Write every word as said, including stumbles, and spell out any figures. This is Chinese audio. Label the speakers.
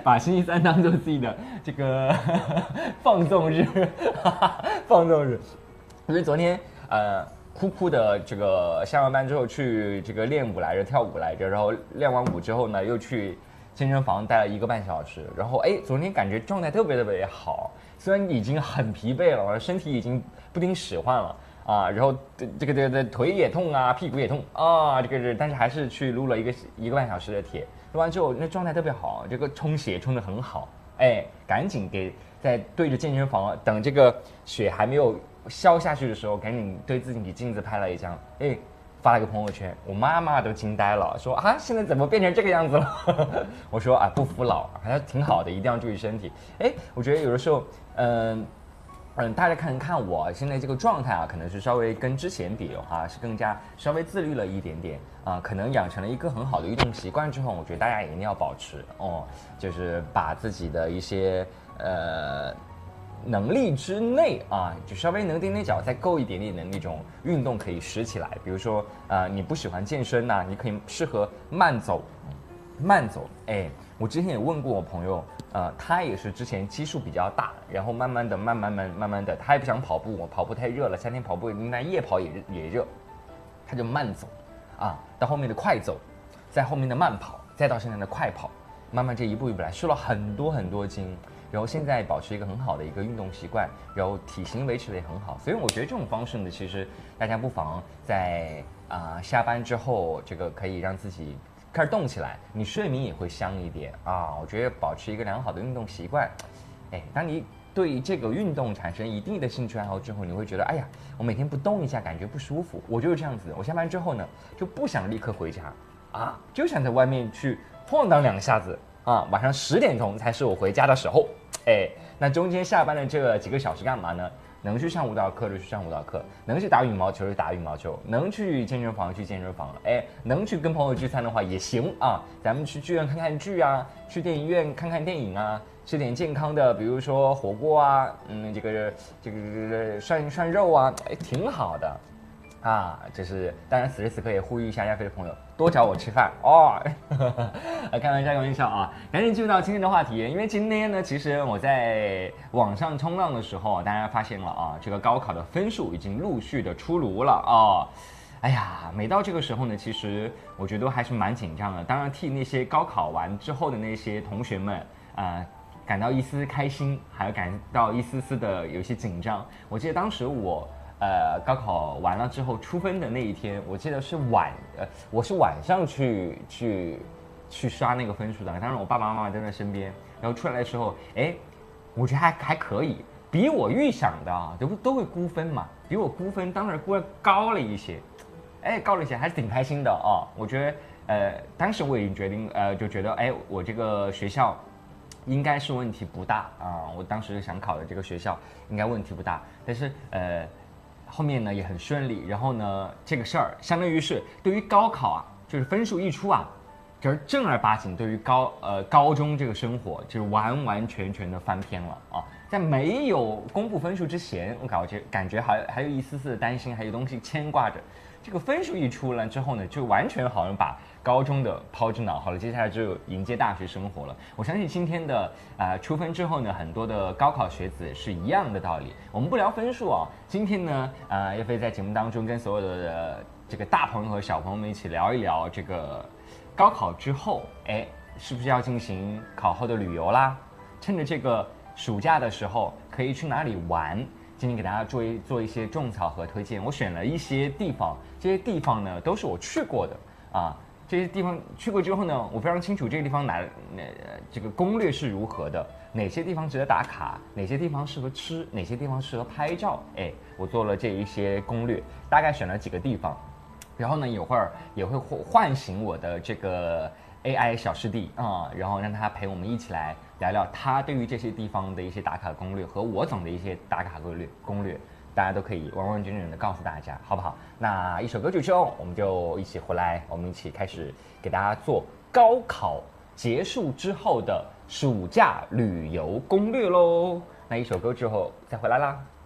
Speaker 1: 把星期三当做自己的这个放纵日，放纵日。因为昨天呃。酷酷的这个下完班之后去这个练舞来着，跳舞来着，然后练完舞之后呢，又去健身房待了一个半小时，然后哎，昨天感觉状态特别特别好，虽然已经很疲惫了，身体已经不听使唤了啊，然后这个这个腿也痛啊，屁股也痛啊，这个是，但是还是去撸了一个一个半小时的铁，撸完之后那状态特别好，这个充血充得很好，哎，赶紧给在对着健身房等这个血还没有消下去的时候，赶紧对自己镜子拍了一张，哎，发了个朋友圈，我妈妈都惊呆了，说啊，现在怎么变成这个样子了？我说啊，不服老，还是挺好的，一定要注意身体。哎，我觉得有的时候，嗯、呃、嗯，大家看看我现在这个状态啊，可能是稍微跟之前比的话，是更加稍微自律了一点点啊，可能养成了一个很好的运动习惯之后，我觉得大家也一定要保持哦，就是把自己的一些呃。能力之内啊，就稍微能踮踮脚，再够一点点的那种运动可以拾起来。比如说，呃，你不喜欢健身呐、啊，你可以适合慢走，慢走。哎，我之前也问过我朋友，呃，他也是之前基数比较大，然后慢慢的、慢慢慢、慢慢的，他也不想跑步，我跑步太热了，夏天跑步那夜跑也也热，他就慢走，啊，到后面的快走，在后面的慢跑，再到现在的快跑，慢慢这一步一步来，瘦了很多很多斤。然后现在保持一个很好的一个运动习惯，然后体型维持的也很好，所以我觉得这种方式呢，其实大家不妨在啊、呃、下班之后，这个可以让自己开始动起来，你睡眠也会香一点啊。我觉得保持一个良好的运动习惯，哎，当你对这个运动产生一定的兴趣爱好之后，你会觉得，哎呀，我每天不动一下感觉不舒服。我就是这样子，我下班之后呢，就不想立刻回家啊，就想在外面去晃荡两下子。啊，晚上十点钟才是我回家的时候，哎，那中间下班的这几个小时干嘛呢？能去上舞蹈课就去上舞蹈课，能去打羽毛球就打羽毛球，能去健身房去健身房，哎，能去跟朋友聚餐的话也行啊。咱们去剧院看看剧啊，去电影院看看电影啊，吃点健康的，比如说火锅啊，嗯，这个这个这个涮涮肉啊，哎，挺好的。啊，就是当然，此时此刻也呼吁一下亚飞的朋友多找我吃饭哦。开玩笑，开玩笑啊！赶紧进入到今天的话题，因为今天呢，其实我在网上冲浪的时候，大家发现了啊，这个高考的分数已经陆续的出炉了啊。哎呀，每到这个时候呢，其实我觉得还是蛮紧张的。当然，替那些高考完之后的那些同学们啊、呃，感到一丝开心，还有感到一丝丝的有些紧张。我记得当时我。呃，高考完了之后出分的那一天，我记得是晚，呃，我是晚上去去去刷那个分数的。当然我爸爸妈妈在那身边，然后出来的时候，哎，我觉得还还可以，比我预想的啊，都都会估分嘛，比我估分当然估的高了一些，哎，高了一些，还是挺开心的啊。我觉得，呃，当时我已经决定，呃，就觉得，哎，我这个学校应该是问题不大啊。我当时想考的这个学校应该问题不大，但是，呃。后面呢也很顺利，然后呢这个事儿相当于是对于高考啊，就是分数一出啊，就是正儿八经对于高呃高中这个生活就是完完全全的翻篇了啊！在没有公布分数之前，我感觉感觉还还有一丝丝的担心，还有东西牵挂着。这个分数一出了之后呢，就完全好像把高中的抛之脑后了，接下来就迎接大学生活了。我相信今天的呃出分之后呢，很多的高考学子是一样的道理。我们不聊分数啊，今天呢，呃，叶飞在节目当中跟所有的、呃、这个大朋友和小朋友们一起聊一聊这个高考之后，哎，是不是要进行考后的旅游啦？趁着这个暑假的时候，可以去哪里玩？今天给大家做一做一些种草和推荐，我选了一些地方，这些地方呢都是我去过的啊。这些地方去过之后呢，我非常清楚这个地方哪哪这个攻略是如何的，哪些地方值得打卡，哪些地方适合吃，哪些地方适合拍照。哎，我做了这一些攻略，大概选了几个地方，然后呢，一会儿也会唤醒我的这个 A I 小师弟啊、嗯，然后让他陪我们一起来聊聊他对于这些地方的一些打卡攻略和我总的一些打卡攻略攻略，大家都可以完完整整的告诉大家，好不好？那一首歌曲之后，我们就一起回来，我们一起开始给大家做高考结束之后的暑假旅游攻略喽。那一首歌之后再回来啦。